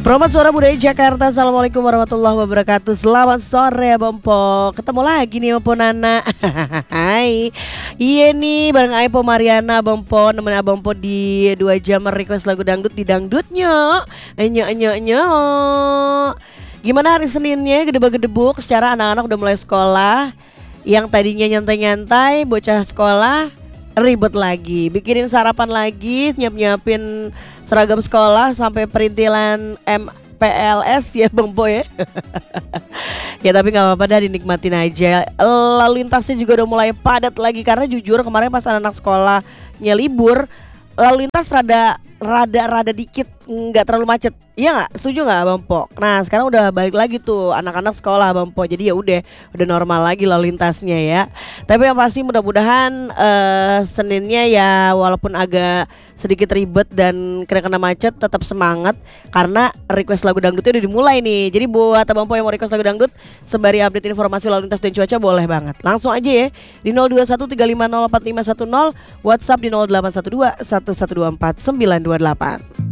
Promat Suara Budaya Jakarta. Assalamualaikum warahmatullahi wabarakatuh. Selamat sore Bang Po. Ketemu lagi nih Bang Po Nana. Hai. Iya nih bareng Aipo Mariana Bang Po. Nemenin Abang Po di 2 jam request lagu dangdut di Dangdutnya. Enyo. Gimana hari Seninnya, gedebak-gedebuk? Secara anak-anak udah mulai sekolah. Yang tadinya nyantai-nyantai, bocah sekolah ribet lagi, bikinin sarapan lagi, nyiapin seragam sekolah sampai perintilan MPLS ya Bang Po ya. Ya tapi gak apa-apa dah, dinikmatin aja. Lalu lintasnya juga udah mulai padat lagi karena jujur kemarin pas anak-anak sekolahnya libur, lalu lintas rada dikit, nggak terlalu macet. Iya nggak? Setuju nggak Bang Po? Nah sekarang udah balik lagi tuh anak-anak sekolah Bang Po. Jadi ya udah normal lagi lalu lintasnya ya. Tapi yang pasti mudah-mudahan Seninnya ya walaupun agak sedikit ribet dan kena macet, tetap semangat karena request lagu dangdutnya udah dimulai nih. Jadi buat Bang Po yang mau request lagu dangdut sembari update informasi lalu lintas dan cuaca boleh banget. Langsung aja ya di 0213504510, WhatsApp di 0812 1124 928.